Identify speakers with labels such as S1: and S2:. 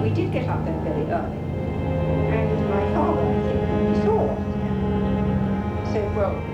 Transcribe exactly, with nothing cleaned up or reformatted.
S1: we did get up there very early. And my father, I think, when he saw what had happened, said, well,